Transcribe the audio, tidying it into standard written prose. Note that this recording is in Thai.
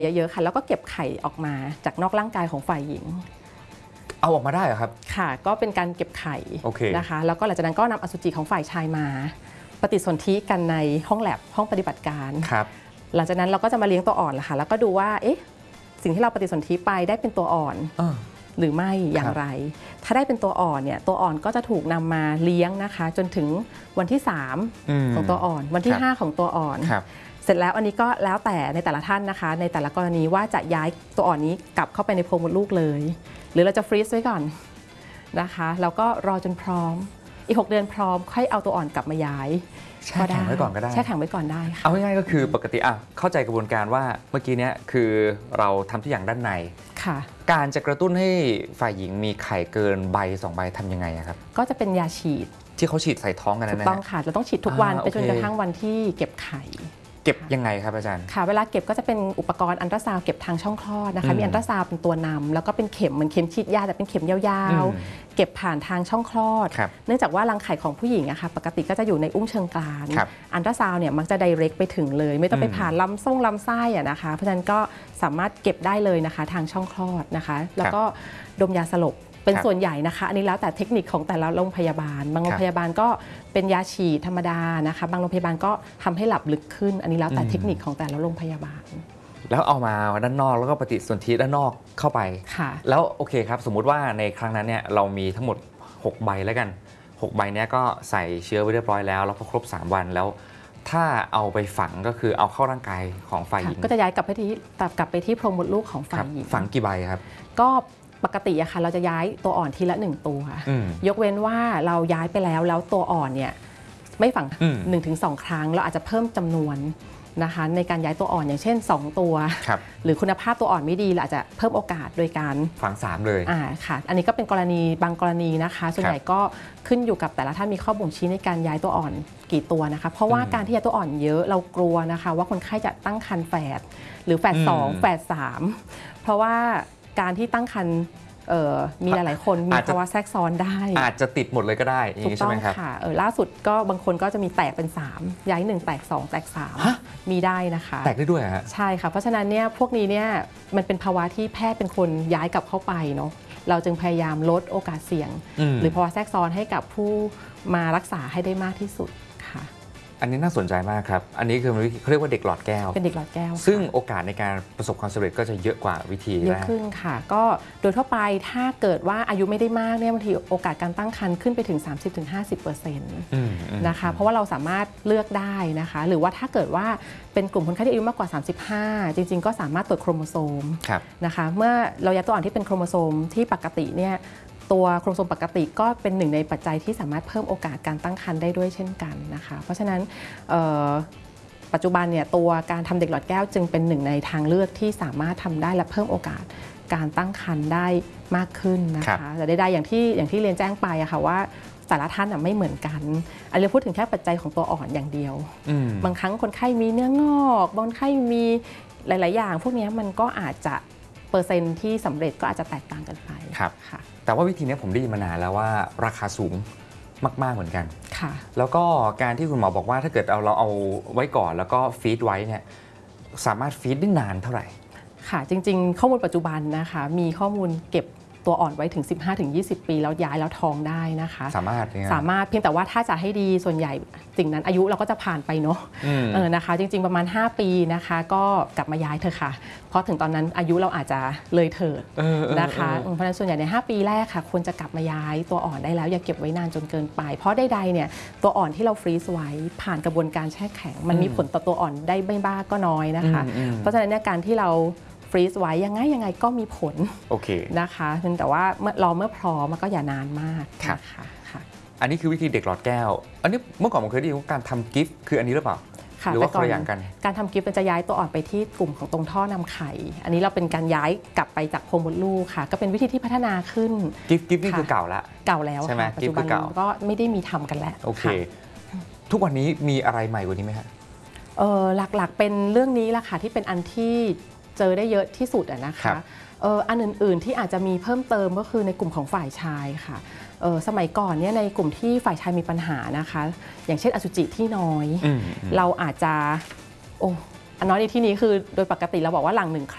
เยอะๆค่ะแล้วก็เก็บไข่ออกมาจากนอกร่างกายของฝ่ายหญิงเอาออกมาได้เหรอครับค่ะก็เป็นการเก็บไข่นะคะแล้วก็หลังจากนั้นก็นำอสุจิของฝ่ายชายมาปฏิสนธิกันในห้องแลบห้องปฏิบัติการครับหลังจากนั้นเราก็จะมาเลี้ยงตัวอ่อนละค่ะแล้วก็ดูว่าสิ่งที่เราปฏิสนธิไปได้เป็นตัวอ่อนหรือไม่อย่างไรถ้าได้เป็นตัวอ่อนเนี่ยตัวอ่อนก็จะถูกนำมาเลี้ยงนะคะจนถึงวันที่3ของตัวอ่อนวันที่5ของตัวอ่อนเสร็จแล้วอันนี้ก็แล้วแต่ในแต่ละท่านนะคะในแต่ละกรณีว่าจะย้ายตัวอ่อนนี้กลับเข้าไปในโพรงมดลูกเลยหรือเราจะฟรีซไว้ก่อนนะคะแล้วก็รอจนพร้อมอีก6 เดือนพร้อมค่อยเอาตัวอ่อนกลับมาย้ายแช่แข็งไว้ก่อนก็ได้แช่แข็งไว้ก่อนได้ค่ะเอาง่ายๆก็คือปกติเข้าใจกระบวนการว่าเมื่อกี้เนี้ยคือเราทำทุกอย่างด้านในค่ะการจะกระตุ้นให้ฝ่ายหญิงมีไข่เกินใบ2 ใบทำยังไงครับก็จะเป็นยาฉีดที่เขาฉีดใส่ท้องกันนั่นถูกต้องค่ะเราต้องฉีดทุกวันไปจนกระทั่งวันที่เก็บไข่เก็บยังไงครับอาจารย์ค่ะเวลาเก็บก็จะเป็นอุปกรณ์อัลตราซาวด์เก็บทางช่องคลอดนะคะมีอัลตราซาวด์เป็นตัวนำแล้วก็เป็นเข็มเหมือนเข็มฉีดยาแต่เป็นเข็มยาวๆเก็บผ่านทางช่องคลอดเนื่องจากว่ารังไข่ของผู้หญิงอะค่ะปกติก็จะอยู่ในอุ้งเชิงกรานอัลตราซาวด์เนี่ยมักจะไดเรกไปถึงเลยไม่ต้องไปผ่านลำไส้อะนะคะเพราะฉะนั้นก็สามารถเก็บได้เลยนะคะทางช่องคลอดนะคะแล้วก็ดมยาสลบเป็นส่วนใหญ่นะคะอันนี้แล้วแต่เทคนิคของแต่ละโรงพยาบาลบางโรงพยาบาลก็เป็นยาฉีดธรรมดานะคะบางโรงพยาบาลก็ทำให้หลับลึกขึ้นอันนี้แล้วแต่เทคนิคของแต่ละโรงพยาบาลแล้วเอามาด้านนอกแล้วก็ปฏิสนธิด้านนอกเข้าไปแล้วโอเคครับสมมุติว่าในครั้งนั้นเนี่ยเรามีทั้งหมด6 ใบแล้วกัน6 ใบนี้ก็ใส่เชื้อไว้เรียบร้อยแล้วพอครบ3 วันแล้วถ้าเอาไปฝังก็คือเอาเข้าร่างกายของฝ่ายหญิงก็จะย้ายกลับไปที่โพรงมดลูกของฝ่ายหญิงฝังกี่ใบครับก็ปกติอะค่ะเราจะย้ายตัวอ่อนทีละ1 ตัวยกเว้นว่าเราย้ายไปแล้วตัวอ่อนเนี่ยไม่ฝัง 1-2 ครั้งเราอาจจะเพิ่มจำนวนนะคะในการย้ายตัวอ่อนอย่างเช่น2 ตัวหรือคุณภาพตัวอ่อนไม่ดีเราอาจจะเพิ่มโอกาสโดยการฝัง3เลยค่ะอันนี้ก็เป็นบางกรณีนะคะส่วนใหญ่ก็ขึ้นอยู่กับแต่ละท่านมีข้อบ่งชี้ในการย้ายตัวอ่อนกี่ตัวนะคะเพราะว่าการที่ย้ายตัวอ่อนเยอะเรากลัวนะคะว่าคนไข้จะตั้งครรภ์แฝดหรือแฝด2แฝด3เพราะว่าการที่ตั้งครรภ์มีหลายๆคนมีภาวะแทรกซ้อนได้อาจจะติดหมดเลยก็ได้อย่างนี้ใช่ไหมครับค่ะล่าสุดก็บางคนก็จะมีแตกเป็น3ย้าย1แตก2แตก3มีได้นะคะแตกได้ด้วยฮะใช่ค่ะเพราะฉะนั้นเนี่ยพวกนี้เนี่ยมันเป็นภาวะที่แพทย์เป็นคนย้ายกลับเข้าไปเนาะเราจึงพยายามลดโอกาสเสี่ยงหรือภาวะแทรกซ้อนให้กับผู้มารักษาให้ได้มากที่สุดค่ะอันนี้น่าสนใจมากครับอันนี้คือเขาเรียกว่าเด็กหลอดแก้วเป็นเด็กหลอดแก้วซึ่งโอกาสในการประสบความสำเร็จก็จะเยอะกว่าวิธีแรกเยอะขึ้นค่ะก็โดยทั่วไปถ้าเกิดว่าอายุไม่ได้มากเนี่ยบางทีโอกาสการตั้งครรภ์ขึ้นไปถึง 30-50% นะคะเพราะว่าเราสามารถเลือกได้นะคะหรือว่าถ้าเกิดว่าเป็นกลุ่มคนไข้ที่อายุมากกว่า35จริงๆก็สามารถตรวจโครโมโซมนะคะเมื่อเราย้ายตัวอ่อนที่เป็นโครโมโซมที่ปกติเนี่ยตัวโครโมโซมปกติก็เป็น1 ในปัจจัยที่สามารถเพิ่มโอกาสการตั้งครรภ์ได้ด้วยเช่นกันนะคะเพราะฉะนั้นปัจจุบันเนี่ยตัวการทำเด็กหลอดแก้วจึงเป็น1 ในทางเลือกที่สามารถทำได้และเพิ่มโอกาสการตั้งครรภ์ได้มากขึ้นนะคะแต่ใดๆอย่างที่เรียนแจ้งไปอะค่ะว่าแต่ละท่านไม่เหมือนกันอันนี้พูดถึงแค่ปัจจัยของตัวอ่อนอย่างเดียวบางครั้งคนไข้มีเนื้องอกบางคนไข้มีหลายๆอย่างพวกนี้มันก็อาจจะเปอร์เซ็นต์ที่สำเร็จก็อาจจะแตกต่างกันไปครับแต่ว่าวิธีนี้ผมได้ยินมานานแล้วว่าราคาสูงมากๆเหมือนกันค่ะแล้วก็การที่คุณหมอบอกว่าถ้าเกิดเราเอาไว้ก่อนแล้วก็ฟีดไว้เนี่ยสามารถฟีดได้นานเท่าไหร่ค่ะจริงๆข้อมูลปัจจุบันนะคะมีข้อมูลเก็บตัวอ่อนไว้ถึง 15-20 ปีแล้วย้ายแล้วท้องได้นะคะสามารถเพียงแต่ว่าถ้าจะให้ดีส่วนใหญ่สิ่งนั้นอายุเราก็จะผ่านไปเนาะนะคะจริงๆประมาณ5 ปีนะคะก็กลับมาย้ายเถอะค่ะเพราะถึงตอนนั้นอายุเราอาจจะเลยเถิดนะคะเพราะฉะนั้นส่วนใหญ่ใน5 ปีแรกค่ะควรจะกลับมาย้ายตัวอ่อนได้แล้วอย่าเก็บไว้นานจนเกินไปเพราะใดๆเนี่ยตัวอ่อนที่เราฟรีซไว้ผ่านกระบวนการแช่แข็งมันมีผลต่อตัวอ่อนได้ไม่บ้างก็น้อยนะคะเพราะฉะนั้นเนี่ยการที่เราฟรีซไว้ยังไงก็มีผลนะคะแต่ว่าเมื่อพร้อมมันก็อย่านานมากนะคะอันนี้คือวิธีเด็กหลอดแก้วอันนี้เมื่อก่อนผมเคยได้ยินว่าการทำกิฟต์คืออันนี้หรือเปล่าหรือว่าคนละอย่างกันการทำกิฟต์มันจะย้ายตัวอ่อนไปที่กลุ่มของตรงท่อนำไข่อันนี้เราเป็นการย้ายกลับไปจากโพรงมดลูกค่ะก็เป็นวิธีที่พัฒนาขึ้นกิฟต์นี่คือเก่าแล้วใช่ไหมปัจจุบันก็ไม่ได้มีทำกันแล้วโอเคทุกวันนี้มีอะไรใหม่กว่านี้ไหมฮะหลักๆเป็นเรื่องนี้แหละค่ะที่เป็นอันที่เจอได้เยอะที่สุดนะคะอันอื่นๆที่อาจจะมีเพิ่มเติมก็คือในกลุ่มของฝ่ายชายค่ะสมัยก่อนเนี่ยในกลุ่มที่ฝ่ายชายมีปัญหานะคะอย่างเช่นอสุจิที่น้อยเราอาจจะน้อยในที่นี้คือโดยปกติเราบอกว่าหลัง1 ครั้ง